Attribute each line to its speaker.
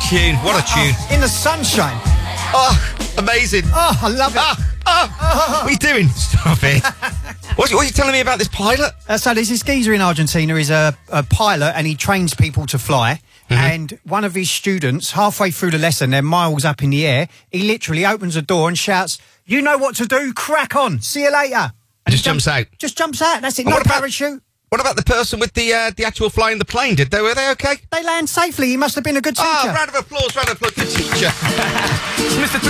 Speaker 1: tune. What a tune.
Speaker 2: In the sunshine.
Speaker 1: Oh, amazing.
Speaker 2: Oh, I love it.
Speaker 1: What are you doing? Stop it. What are you telling me about this pilot?
Speaker 2: So there's this geezer in Argentina. He's a pilot and he trains people to fly. And one of his students, halfway through the lesson, they're miles up in the air, he literally opens the door and shouts, "You know what to do, crack on, see you later." And
Speaker 1: Just jumps out.
Speaker 2: Just jumps out, that's it,
Speaker 1: And
Speaker 2: no
Speaker 1: what about-
Speaker 2: parachute.
Speaker 1: What about the person with the actual flying the plane? Were they okay?
Speaker 2: They land safely, he must have been a good teacher.
Speaker 1: Round of applause, good teacher. It's Mr.